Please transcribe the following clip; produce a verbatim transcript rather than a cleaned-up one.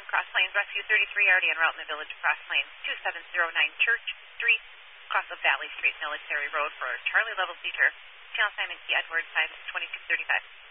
Cross Plains Rescue thirty-three, already en route in the village of Cross Plains, two seven zero nine Church Street, across of Valley Street, Military Road for Charlie Level Seeker. Channel assignment Key Edward, time twenty-two thirty-five.